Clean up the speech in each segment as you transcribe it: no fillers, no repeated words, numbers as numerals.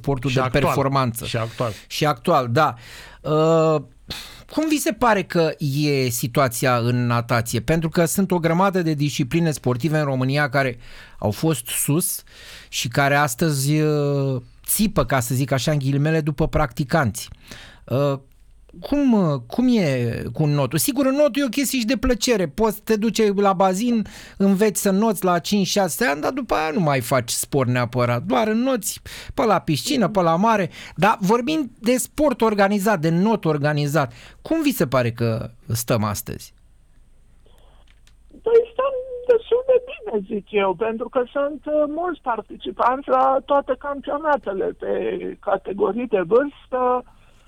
sportul și de actual, performanță. Și actual, da. Cum vi se pare că e situația în natație? Pentru că sunt o grămadă de discipline sportive în România care au fost sus și care astăzi țipă, ca să zic așa, în ghilimele, după practicanți. Cum e cu notul? Sigur, notul e o chestie și de plăcere. Poți să te duce la bazin, înveți să noți la 5-6 ani, dar după aia nu mai faci sport neapărat. Doar înnoți pe la piscină, pe la mare. Dar vorbind de sport organizat, de not organizat, cum vi se pare că stăm astăzi? Păi stăm destul de bine, zic eu, pentru că sunt mulți participanți la toate campionatele pe categorii de vârstă.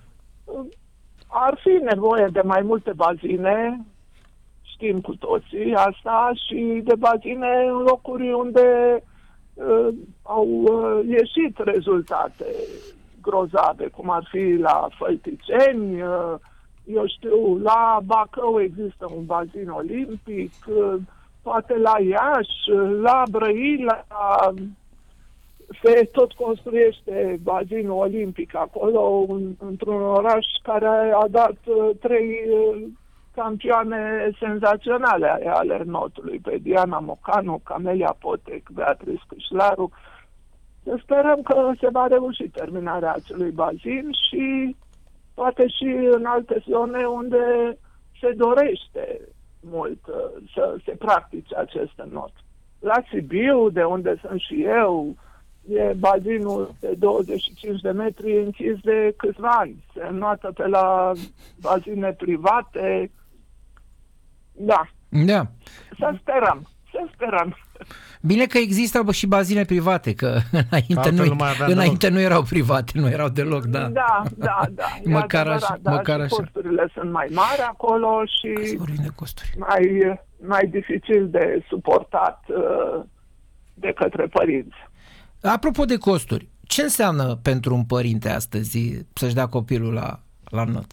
Ar fi nevoie de mai multe bazine, știm cu toții asta, și de bazine în locuri unde au ieșit rezultate grozave, cum ar fi la Fălticeni, eu știu, la Bacău există un bazin olimpic, poate la Iași, la Brăila, se tot construiește bazinul olimpic acolo, într-un oraș care a dat 3 campioane senzaționale ale notului, pe Diana Mocanu, Camelia Potec, Beatrice Câșlaru. Sperăm că se va reuși terminarea acelui bazin și poate și în alte zone unde se dorește mult să se practice aceste not. La Sibiu, de unde sunt și eu, e bazinul de 25 de metri închis de câțiva ani. Se înnoată pe la bazine private. Da. Să sperăm. Bine că există și bazine private, că înainte nu erau private, nu erau deloc, da. Da. Măcar așa. Costurile sunt mai mari acolo și mai dificil de suportat de către părinți. Apropo de costuri, ce înseamnă pentru un părinte astăzi să-și dea copilul la not?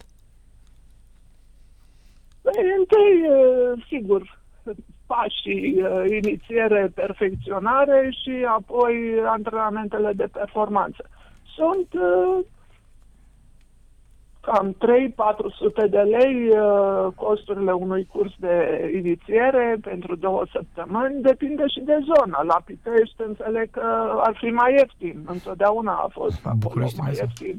Întâi, sigur, pașii, inițiere, perfecționare și apoi antrenamentele de performanță. Sunt cam 300-400 de lei costurile unui curs de inițiere pentru 2 săptămâni, depinde și de zonă. La Pitești înțeleg că ar fi mai ieftin, întotdeauna a fost acolo mai ieftin.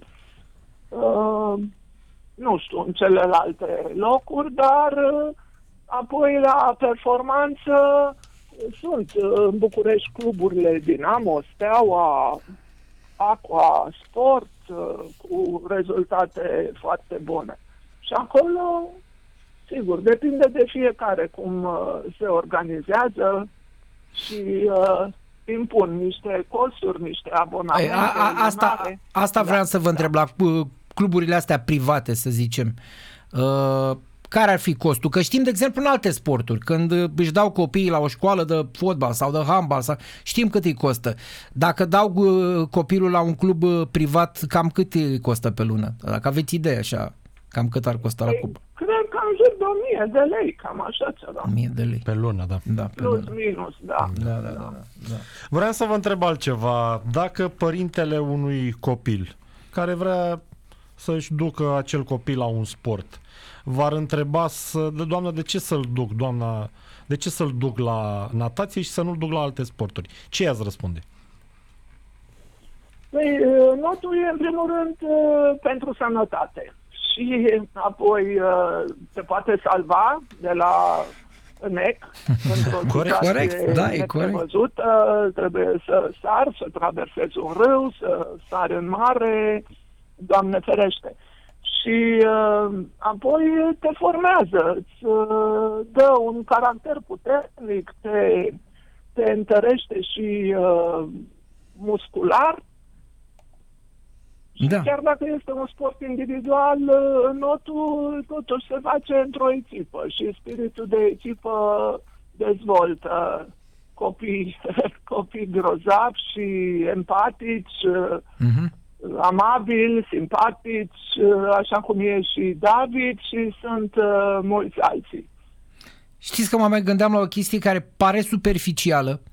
Nu știu în celelalte locuri, dar apoi la performanță sunt în București cluburile Dinamo, Steaua, Aqua Sport, cu rezultate foarte bune. Și acolo, sigur, depinde de fiecare cum se organizează și impun niște costuri, niște abonamente. Asta vreau să vă întreb, la cluburile astea private, să zicem, care ar fi costul? Că știm, de exemplu, în alte sporturi, când își dau copiii la o școală de fotbal sau de handbal, știm cât îi costă. Dacă dau copilul la un club privat, cam cât îi costă pe lună? Dacă aveți idee așa, cam cât ar costa la club? Cred că în jur de 1000 de lei, cam așa ceva. 1000 de lei. Pe lună, da. Plus, minus, da. Vreau să vă întreb altceva. Dacă părintele unui copil care vrea să-și ducă acel copil la un sport, v-ar întreba, doamnă, de ce să-l duc, doamna, de ce să-l duc la natație și să nu-l duc la alte sporturi? Ce i-ați răspunde? Păi, notul e în primul rând pentru sănătate și apoi se poate salva de la NEC într-o situație neprevăzută, trebuie să sar, să traversezi un râu, să sari în mare, Doamne ferește. Și apoi te formează, îți dă un caracter puternic, te întărește și muscular. Da. Și chiar dacă este un sport individual, notul totuși se face într-o echipă și spiritul de echipă dezvoltă copii grozavi și empatici, amabili, simpatici, așa cum e și David și sunt mulți alții. Știți că mă mai gândeam la o chestie care pare superficială,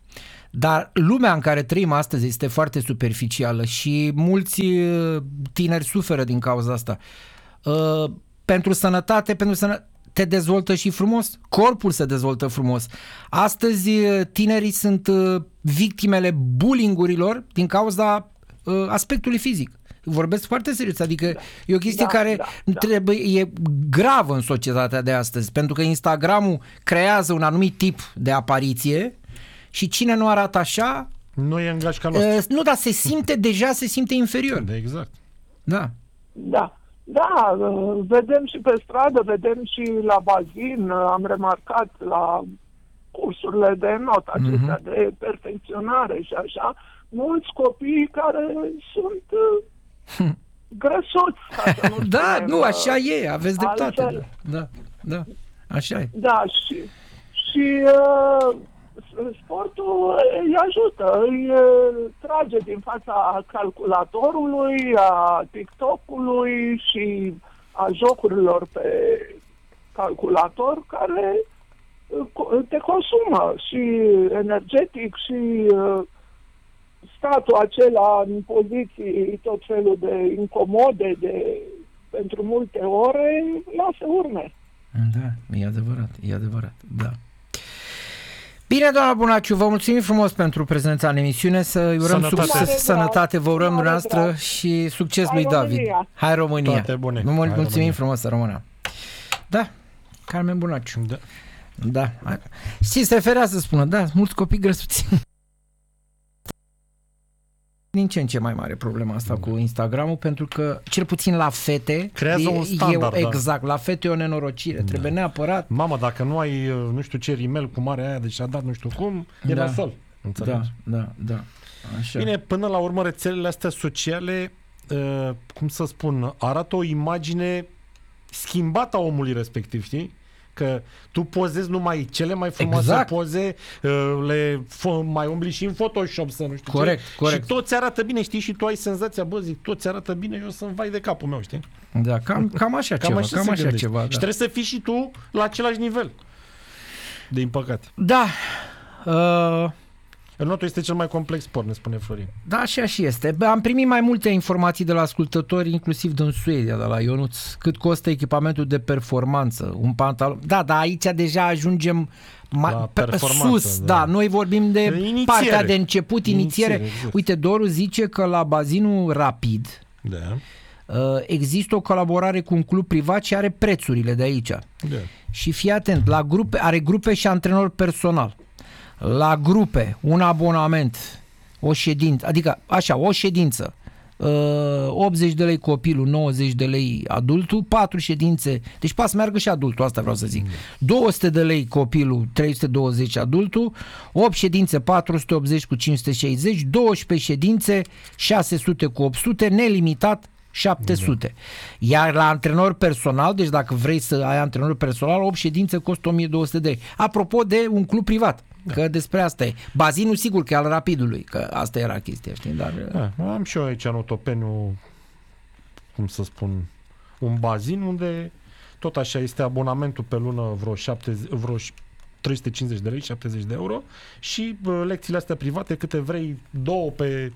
Dar lumea în care trăim astăzi este foarte superficială și mulți tineri suferă din cauza asta. Pentru sănătate, te dezvoltă și frumos, corpul se dezvoltă frumos. Astăzi tinerii sunt victimele bullying-urilor din cauza aspectului fizic. Vorbesc foarte serios, adică e o chestie care e gravă în societatea de astăzi, pentru că Instagramul creează un anumit tip de apariție și cine nu arată așa nu e în gașca noastră. Nu, dar se simte inferior. Exact. Da. Da, vedem și pe stradă, vedem și la bazin, am remarcat la cursurile de not acestea de perfecționare și așa, mulți copii care sunt grăsuți, ca să nu da, spunem, nu, așa e, aveți dreptate. altfel. Da, așa e. Da, și sportul îi ajută, îi trage din fața calculatorului, a TikTok-ului și a jocurilor pe calculator care te consumă și energetic și statul acela în poziții tot felul de incomode pentru multe ore lasă urme. Da, e adevărat, da. Bine, doamna Bunaciu, vă mulțumim frumos pentru prezența în emisiune, să-i urăm sănătate, vă urăm dumneavoastră și succes lui David. Hai România! Toate bune! Mulțumim frumos, să rămână! Da, Carmen Bunaciu. Da. Știți, se referea să spună, da, mulți copii grăsuți. Din ce în ce mai mare problema asta cu Instagramul, pentru că, cel puțin la fete, creează un standard. Exact, la fete e o nenorocire. Trebuie neapărat. Mamă, dacă nu ai nu știu ce rimel cu mare aia, deci a dat nu știu cum, e nasol. Înțelegi? Da. Așa. Bine, până la urmă rețelele astea sociale, cum să spun, arată o imagine schimbată a omului respectiv, știi? Că tu pozezi numai cele mai frumoase poze, mai umbli și în Photoshop să nu știu corect. Și toți arată bine, știi? Și tu ai senzația, toți arată bine, eu să-mi vai de capul meu, știi? Da, cam așa ceva. Da. Și trebuie să fii și tu la același nivel. Din păcate. Da. Notul este cel mai complex sport, ne spune Florin. Da, așa și este. Am primit mai multe informații de la ascultători, inclusiv din Suedia, de la Ionuț, cât costă echipamentul de performanță, un pantalon. Da, dar aici deja ajungem sus. Da, noi vorbim de partea de început, inițiere. Exact. Uite, Doru zice că la bazinul Rapid există o colaborare cu un club privat și are prețurile de aici. Și fii atent, are grupe și antrenor personal. La grupe, un abonament, o ședință, 80 de lei copilul, 90 de lei adultul, 4 ședințe, deci poate să meargă și adultul, asta vreau să zic. 200 de lei copilul, 320 adultul, 8 ședințe, 480 cu 560, 12 ședințe, 600 cu 800, nelimitat 700. Iar la antrenor personal, deci dacă vrei să ai antrenor personal, 8 ședințe costă 1200 de lei. Apropo de un club privat, că despre asta e. Bazinul sigur că e al Rapidului, că asta era chestia, știi? Dar... am și eu aici în Otopeniu, cum să spun, un bazin unde tot așa este abonamentul pe lună vreo 350 de lei, 70 de euro și lecțiile astea private, câte vrei, 2 pe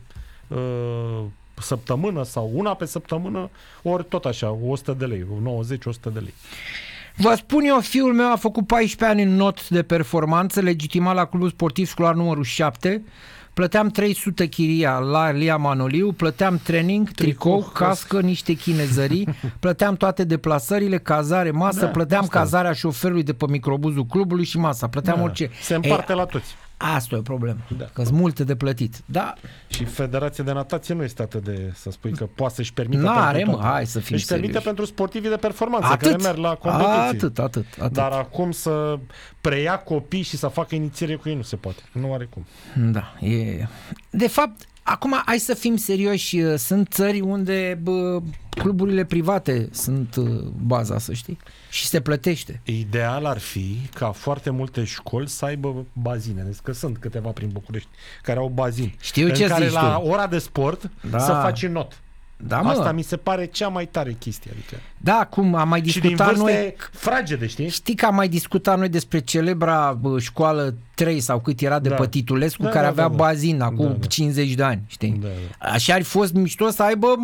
săptămână sau una pe săptămână, ori tot așa, 100 de lei, 90-100 de lei. Vă spun eu, fiul meu a făcut 14 ani în not de performanță, legitimat la clubul sportiv școlar numărul 7, plăteam 300 chiria la Lia Manoliu, plăteam training, tricou, cască, niște chinezării, plăteam toate deplasările, cazare, masă, plăteam cazarea șoferului de pe microbuzul clubului și masa, plăteam orice. Se împarte la toți. Asta e o problemă, că sunt multe de plătit. Da. Și Federația de Natație nu este atât de, să spui că poate să-și permită hai să fim își permite pentru sportivii de performanță, atât, care merg la competiții. Atât. Dar acum să preia copii și să facă inițiere cu ei nu se poate. Nu are cum. Da, e... De fapt, acum hai să fim serioși, sunt țări unde cluburile private sunt baza, să știi, și se plătește. Ideal ar fi ca foarte multe școli să aibă bazine, deci că sunt câteva prin București care au bazin. Știu ce care zici la tu. ora de sport să faci not. Da, mă. Asta mi se pare cea mai tare chestie. Adică. Da, cum am mai Și din discutat vârste noi... fragede, știi? Știi că am mai discutat noi despre celebra școală 3 sau cât era de pe Titulescu, care avea bazin acum 50 de ani, știi? Da. Așa ar fi fost mișto să aibă